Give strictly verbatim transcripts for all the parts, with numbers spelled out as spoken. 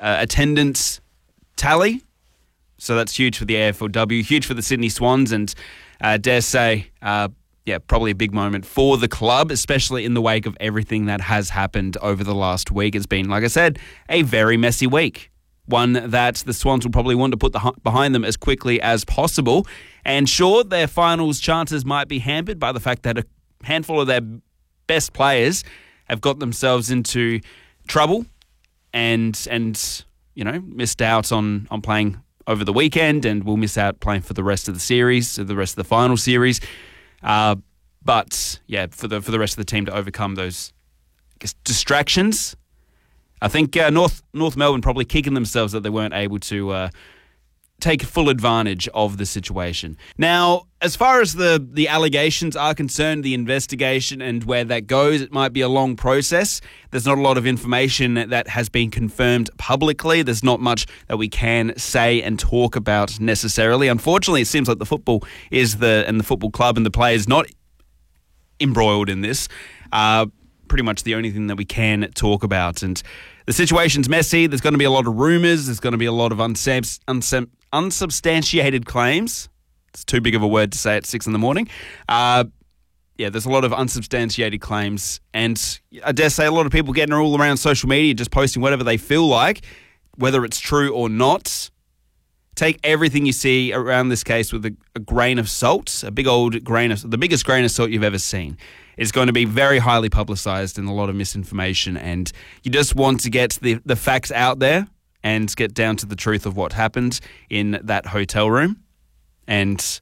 uh, attendance tally. So that's huge for the A F L W, huge for the Sydney Swans, and uh, dare say, uh, yeah, probably a big moment for the club, especially in the wake of everything that has happened over the last week. It's been, like I said, a very messy week. One that the Swans will probably want to put the, behind them as quickly as possible. And sure, their finals chances might be hampered by the fact that a handful of their best players have got themselves into trouble and, and you know, missed out on, on playing over the weekend, and will miss out playing for the rest of the series, so the rest of the final series. Uh, but, yeah, for the for the rest of the team to overcome those, I guess, distractions, I think uh, North North Melbourne probably kicking themselves that they weren't able to uh, take full advantage of the situation. Now, as far as the, the allegations are concerned, the investigation and where that goes, it might be a long process. There's not a lot of information that has been confirmed publicly. There's not much that we can say and talk about necessarily. Unfortunately, it seems like the football is the and the football club and the players not embroiled in this. Uh, pretty much the only thing that we can talk about. And the situation's messy. There's going to be a lot of rumours. There's going to be a lot of unsub- unsub- unsubstantiated claims. It's too big of a word to say at six in the morning. Uh, yeah, there's a lot of unsubstantiated claims. And I dare say a lot of people getting all around social media, just posting whatever they feel like, whether it's true or not. Take everything you see around this case with a, a grain of salt, a big old grain of, the biggest grain of salt you've ever seen. It's going to be very highly publicised and a lot of misinformation, and you just want to get the, the facts out there and get down to the truth of what happened in that hotel room. And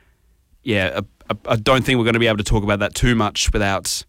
yeah, I, I don't think we're going to be able to talk about that too much without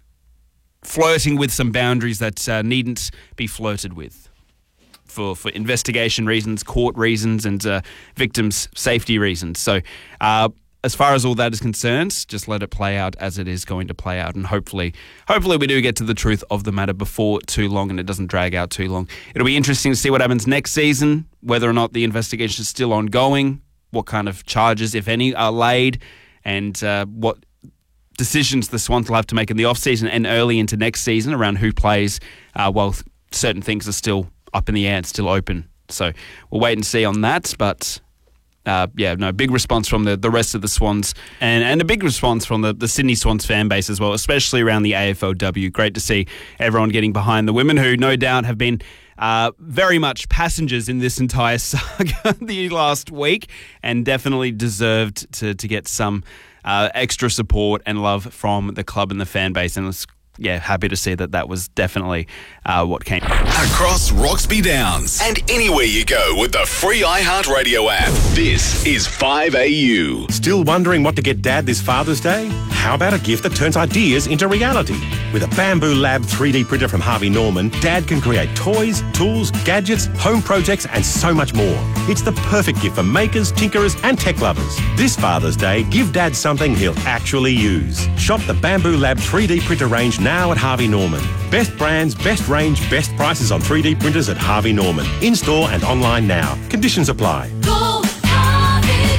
flirting with some boundaries that uh, needn't be flirted with for, for investigation reasons, court reasons, and uh, victims' safety reasons. So uh, as far as all that is concerned, just let it play out as it is going to play out, and hopefully hopefully we do get to the truth of the matter before too long and it doesn't drag out too long. It'll be interesting to see what happens next season, whether or not the investigation is still ongoing, what kind of charges, if any, are laid, and uh, what decisions the Swans will have to make in the off-season and early into next season around who plays uh, while th- certain things are still up in the air and still open. So we'll wait and see on that, but uh, yeah, no, big response from the, the rest of the Swans, and, and a big response from the, the Sydney Swans fan base as well, especially around the A F L W. Great to see everyone getting behind the women who no doubt have been Uh, very much passengers in this entire saga the last week, and definitely deserved to to get some uh, extra support and love from the club and the fan base. And it's, yeah, happy to see that that was definitely uh, what came. Across Roxby Downs and anywhere you go with the free iHeartRadio app. This is five A U. Still wondering what to get Dad this Father's Day? How about a gift that turns ideas into reality? With a Bamboo Lab three D printer from Harvey Norman, Dad can create toys, tools, gadgets, home projects, and so much more. It's the perfect gift for makers, tinkerers, and tech lovers. This Father's Day, give Dad something he'll actually use. Shop the Bamboo Lab three D printer range now at Harvey Norman. Best brands, best range, best prices on three D printers at Harvey Norman. In-store and online now. Conditions apply. Go, Harvey,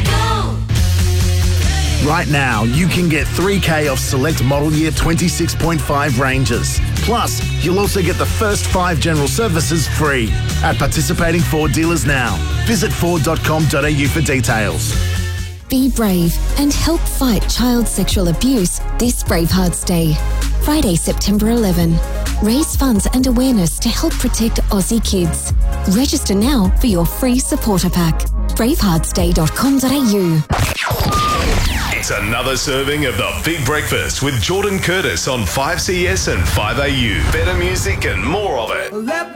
go! Right now, you can get three K off select model year twenty-six point five Rangers. Plus, you'll also get the first five general services free at participating Ford dealers now. Visit ford dot com dot a u for details. Be brave and help fight child sexual abuse this Bravehearts Day. Friday, September eleventh. Raise funds and awareness to help protect Aussie kids. Register now for your free supporter pack. bravehearts day dot com dot a u. It's another serving of the Big Breakfast with Jordan Curtis on five C S and five A U. Better music and more of it. Let